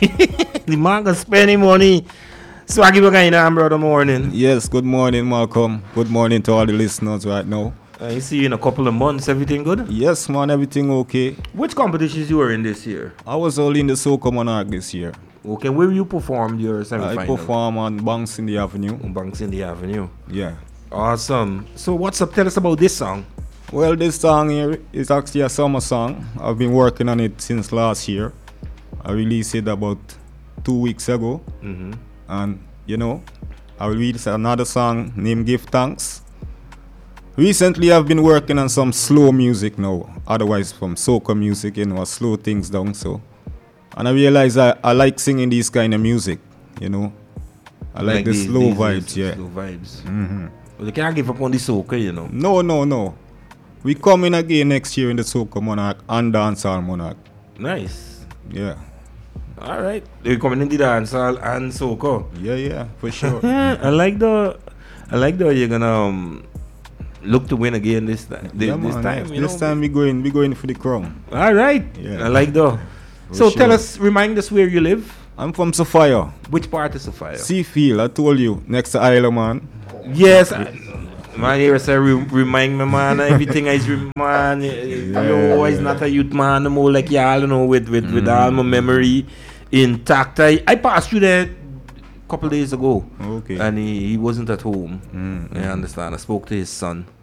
The man can spend his money. Swaggy Bagaina, brother, morning. Yes, good morning, Malcolm. Good morning to all the listeners right now. I see you in a couple of months. Everything good? Yes, man, everything okay. Which competitions you were in this year? I was only in the Soca Monarch this year. Okay, where you performed your semi-final? I perform on Banks in the Avenue. On Banks in the Avenue. Yeah. Awesome. So what's up? Tell us about this song. Well, this song here is actually a summer song. I've been working on it since last year. I released it about 2 weeks ago. Mm-hmm. And, you know, I released another song named Give Thanks. Recently, I've been working on some slow music now. Otherwise, from soca music, you know, I slow things down. So, and I realize I like singing these kind of music, you know. I like the slow vibes, yeah. Slow vibes. Mm-hmm. Well, you can't give up on the soca, you know. No. We coming again next year in the Soca Monarch and Dancehall Monarch. Nice. Yeah. All right. We're coming in the dancehall and soca. Yeah, for sure. I like the you're gonna look to win again this time. This time we going for the crown. All right. Yeah. I like the. So sure. Remind us where you live. I'm from Sophia. Which part of Sophia? Seafield, I told you, next to Isle of Man. Yes. Man, here say remind me, man. Everything is man. You is not a youth man no more like y'all, you know, with all my memory intact. I passed through there a couple days ago. Okay. And he wasn't at home. I understand. I spoke to his son.